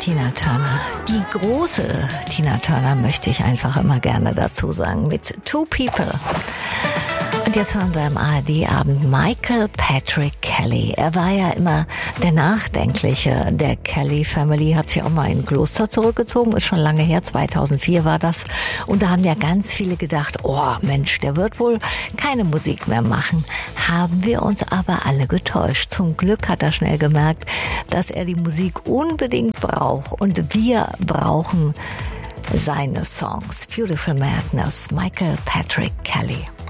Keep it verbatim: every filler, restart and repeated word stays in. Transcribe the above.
Tina Turner. Die große Tina Turner möchte ich einfach immer gerne dazu sagen, mit Two People. Und jetzt hören wir am A R D-Abend Michael Patrick Kelly. Er war ja immer der Nachdenkliche der Kelly Family, hat sich auch mal in ein Kloster zurückgezogen, ist schon lange her, zweitausendvier war das. Und da haben ja ganz viele gedacht, oh Mensch, der wird wohl keine Musik mehr machen. Haben wir uns aber alle getäuscht. Zum Glück hat er schnell gemerkt, dass er die Musik unbedingt braucht. Und wir brauchen seine Songs. Beautiful Madness, Michael Patrick Kelly.